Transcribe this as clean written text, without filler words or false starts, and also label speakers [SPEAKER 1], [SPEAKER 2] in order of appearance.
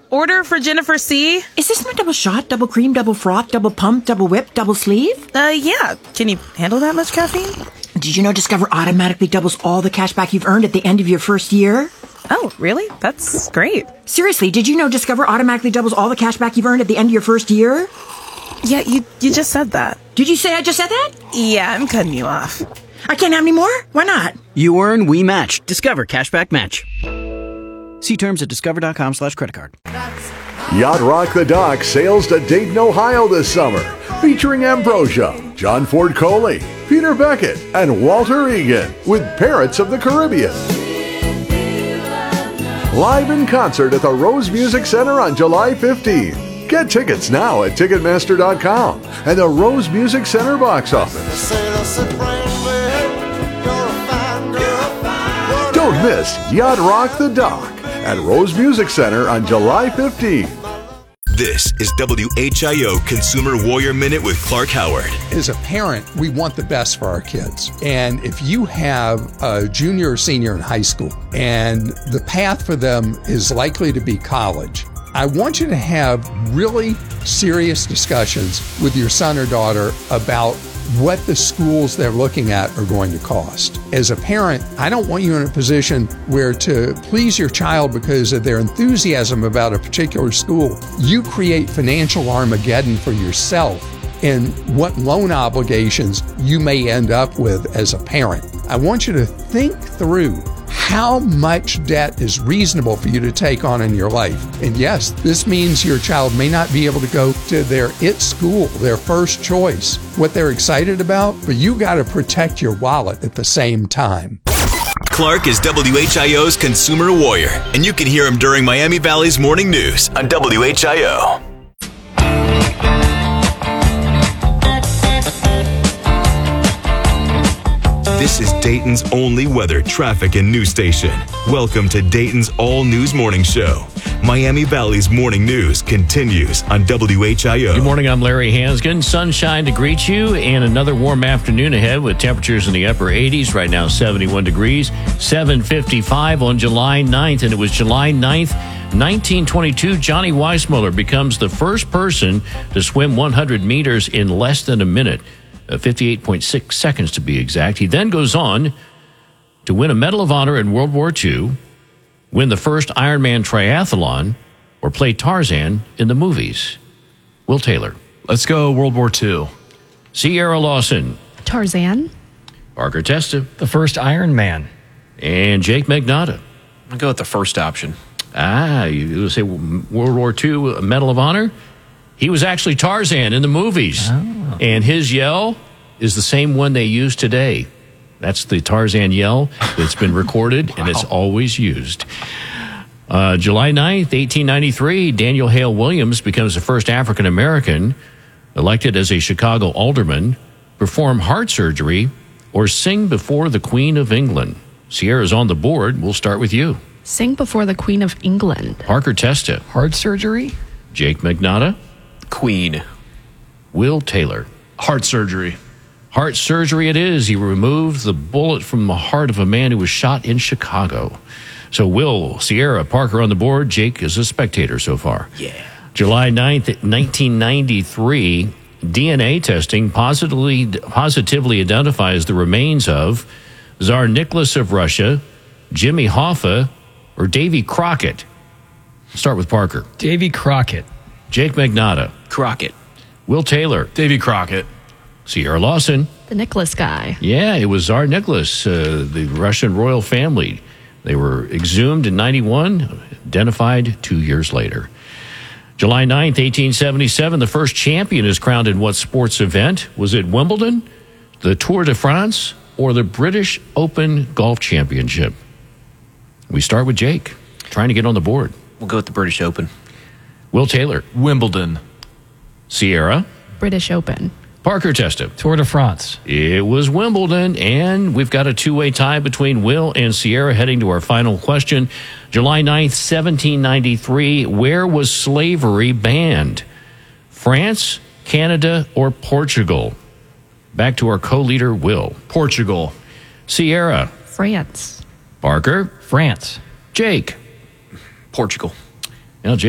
[SPEAKER 1] Order for Jennifer C.
[SPEAKER 2] Is this my double shot, double cream, double froth, double pump, double whip, double sleeve?
[SPEAKER 1] Yeah. Can you handle that much caffeine?
[SPEAKER 2] Did you know Discover automatically doubles all the cash back you've earned at the end of your first year?
[SPEAKER 1] Oh, really? That's great.
[SPEAKER 2] Seriously, did you know Discover automatically doubles all the cash back you've earned at the end of your first year?
[SPEAKER 1] Yeah, you just said that.
[SPEAKER 2] Did you say I just said that?
[SPEAKER 1] Yeah, I'm cutting you off.
[SPEAKER 2] I can't have any more? Why not?
[SPEAKER 3] You earn, we match. Discover Cashback Match. See terms at discover.com/creditcard.
[SPEAKER 4] Yacht Rock the Dock sails to Dayton, Ohio this summer, featuring Ambrosia, John Ford Coley, Peter Beckett, and Walter Egan with Parrots of the Caribbean. Live in concert at the Rose Music Center on July 15th. Get tickets now at Ticketmaster.com and the Rose Music Center box office. Don't miss Yacht Rock the Dock at Rose Music Center on July 15th.
[SPEAKER 5] This is WHIO Consumer Warrior Minute with Clark Howard.
[SPEAKER 6] As a parent, we want the best for our kids. And if you have a junior or senior in high school and the path for them is likely to be college, I want you to have really serious discussions with your son or daughter about what the schools they're looking at are going to cost. As a parent, I don't want you in a position where to please your child because of their enthusiasm about a particular school, you create financial Armageddon for yourself and what loan obligations you may end up with as a parent. I want you to think through how much debt is reasonable for you to take on in your life. And yes, this means your child may not be able to go to their IT school, their first choice, what they're excited about, but you got to protect your wallet at the same time.
[SPEAKER 5] Clark is WHIO's Consumer Warrior, and you can hear him during Miami Valley's Morning News on WHIO. This is Dayton's only weather, traffic, and news station. Welcome to Dayton's All News Morning Show. Miami Valley's Morning News continues on WHIO.
[SPEAKER 7] Good morning, I'm Larry Hansgen. Sunshine to greet you and another warm afternoon ahead with temperatures in the upper 80s. Right now, 71 degrees, 7:55 on July 9th. And it was July 9th, 1922, Johnny Weissmuller becomes the first person to swim 100 meters in less than a minute. 58.6 seconds to be exact. He then goes on to win a Medal of Honor in World War II, win the first Ironman triathlon, or play Tarzan in the movies. Will Taylor.
[SPEAKER 8] Let's go World War II.
[SPEAKER 7] Sierra Lawson.
[SPEAKER 9] Tarzan.
[SPEAKER 7] Parker Testa.
[SPEAKER 8] The first Iron Man.
[SPEAKER 7] And Jake Magnotta.
[SPEAKER 8] I'll go with the first option.
[SPEAKER 7] You say World War II Medal of Honor? He was actually Tarzan in the movies. Oh. And his yell is the same one they use today. That's the Tarzan yell that's been recorded, wow. And it's always used. July 9th, 1893, Daniel Hale Williams becomes the first African-American elected as a Chicago alderman, perform heart surgery, or sing before the Queen of England. Sierra's on the board. We'll start with you.
[SPEAKER 9] Sing before the Queen of England.
[SPEAKER 7] Parker Testa.
[SPEAKER 8] Heart surgery?
[SPEAKER 7] Jake Magnotta.
[SPEAKER 8] Queen.
[SPEAKER 7] Will Taylor.
[SPEAKER 8] Heart surgery.
[SPEAKER 7] Heart surgery it is. He removed the bullet from the heart of a man who was shot in Chicago. So Will, Sierra, Parker on the board. Jake is a spectator so far.
[SPEAKER 8] Yeah.
[SPEAKER 7] July 9th, 1993, DNA testing positively identifies the remains of Tsar Nicholas of Russia, Jimmy Hoffa, or Davy Crockett. Start with Parker.
[SPEAKER 8] Davy Crockett.
[SPEAKER 7] Jake Magnotta.
[SPEAKER 8] Crockett.
[SPEAKER 7] Will Taylor.
[SPEAKER 8] Davy Crockett.
[SPEAKER 7] Sierra Lawson.
[SPEAKER 9] The Nicholas guy.
[SPEAKER 7] Yeah, it was Tsar Nicholas, the Russian royal family. They were exhumed in 91, identified 2 years later. July 9th, 1877, the first champion is crowned in what sports event? Was it Wimbledon, the Tour de France, or the British Open Golf Championship? We start with Jake, trying to get on the board.
[SPEAKER 8] We'll go with the British Open.
[SPEAKER 7] Will Taylor.
[SPEAKER 8] Wimbledon.
[SPEAKER 7] Sierra.
[SPEAKER 9] British Open.
[SPEAKER 7] Parker Testa.
[SPEAKER 8] Tour de France.
[SPEAKER 7] It was Wimbledon, and we've got a two-way tie between Will and Sierra heading to our final question. July 9th, 1793, where was slavery banned? France, Canada, or Portugal? Back to our co-leader, Will.
[SPEAKER 8] Portugal.
[SPEAKER 7] Sierra.
[SPEAKER 9] France.
[SPEAKER 7] Parker.
[SPEAKER 8] France.
[SPEAKER 7] Jake.
[SPEAKER 8] Portugal.
[SPEAKER 7] Now, Jake.